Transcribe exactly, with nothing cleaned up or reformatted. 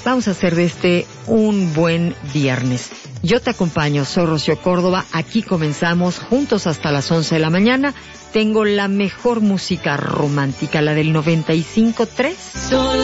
Vamos a hacer de este un buen viernes. Yo te acompaño, soy Rocío Córdoba. Aquí comenzamos juntos hasta las once de la mañana. Tengo la mejor música romántica, la del noventa y cinco tres.